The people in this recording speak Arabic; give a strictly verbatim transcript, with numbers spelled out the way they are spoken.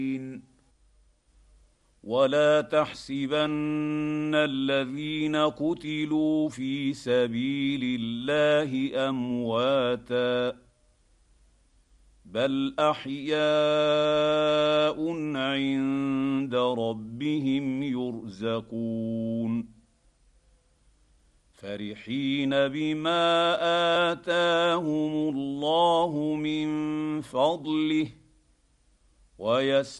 ولا تحسبن الذين قتلوا في سبيل الله امواتا بل احياء عند ربهم يرزقون فرحين بما اتاهم الله من فضله ويستبشرون